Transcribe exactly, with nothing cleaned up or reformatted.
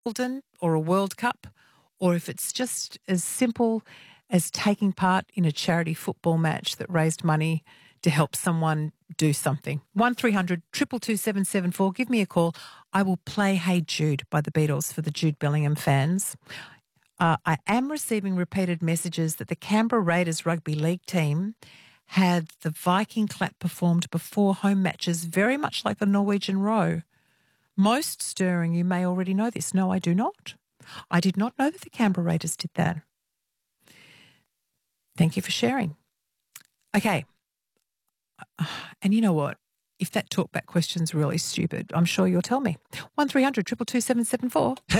Wimbledon or a World Cup, or if it's just as simple as taking part in a charity football match that raised money to help someone do something. one three hundred two two two seven seven four. Give me a call. I will play Hey Jude by the Beatles for the Jude Bellingham fans. Uh, I am receiving repeated messages that the Canberra Raiders rugby league team had the Viking clap performed before home matches, very much like the Norwegian row. Most stirring, you may already know this. No, I do not. I did not know that the Canberra Raiders did that. Thank you for sharing. Okay. And you know what? If that talkback question's really stupid, I'm sure you'll tell me. one three hundred two two two seven seven four.